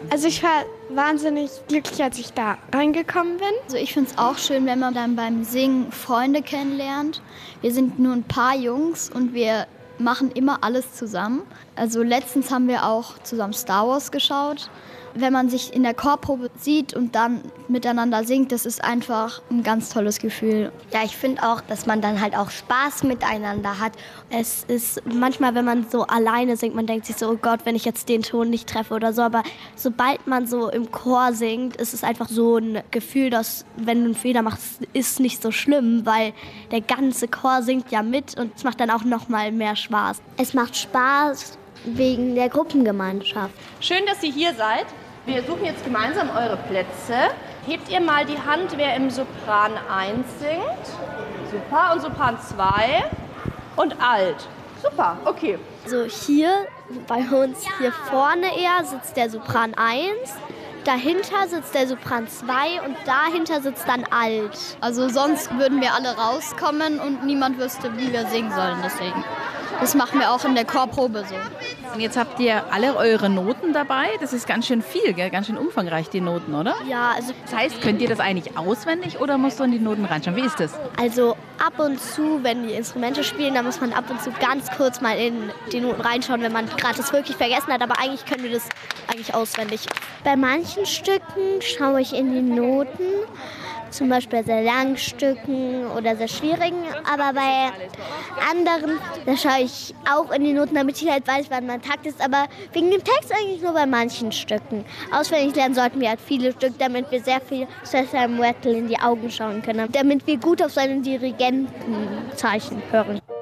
Also ich war wahnsinnig glücklich, als ich da reingekommen bin. Also ich finde es auch schön, wenn man dann beim Singen Freunde kennenlernt. Wir sind nur ein paar Jungs und wir machen immer alles zusammen. Also letztens haben wir auch zusammen Star Wars geschaut. Wenn man sich in der Chorprobe sieht und dann miteinander singt, das ist einfach ein ganz tolles Gefühl. Ja, ich finde auch, dass man dann halt auch Spaß miteinander hat. Es ist manchmal, wenn man so alleine singt, man denkt sich so, oh Gott, wenn ich jetzt den Ton nicht treffe oder so. Aber sobald man so im Chor singt, ist es einfach so ein Gefühl, dass, wenn du einen Fehler machst, ist nicht so schlimm, weil der ganze Chor singt ja mit und es macht dann auch noch mal mehr Spaß. Es macht Spaß wegen der Gruppengemeinschaft. Schön, dass ihr hier seid. Wir suchen jetzt gemeinsam eure Plätze. Hebt ihr mal die Hand, wer im Sopran 1 singt. Super. Und Sopran 2. Und Alt. Super, okay. Also hier, bei uns hier vorne eher, sitzt der Sopran 1. Dahinter sitzt der Sopran 2 und dahinter sitzt dann Alt. Also sonst würden wir alle rauskommen und niemand wüsste, wie wir singen sollen. Deswegen. Das machen wir auch in der Chorprobe so. Und jetzt habt ihr alle eure Noten dabei. Das ist ganz schön viel, gell? Ganz schön umfangreich, die Noten, oder? Ja, also Das heißt, könnt ihr das eigentlich auswendig oder musst du in die Noten reinschauen? Wie ist das? Also ab und zu, wenn die Instrumente spielen, dann muss man ab und zu ganz kurz mal in die Noten reinschauen, wenn man gerade das wirklich vergessen hat. Aber eigentlich können wir das eigentlich auswendig. Bei manchen Stücken schaue ich in die Noten, zum Beispiel bei sehr langen Stücken oder sehr schwierigen. Aber bei anderen, da schaue ich auch in die Noten, damit ich halt weiß, wann mein Takt ist. Aber wegen dem Text eigentlich nur bei manchen Stücken. Auswendig lernen sollten wir halt viele Stücke, damit wir sehr viel Sesame Rattle in die Augen schauen können. Damit wir gut auf seine Dirigentenzeichen hören.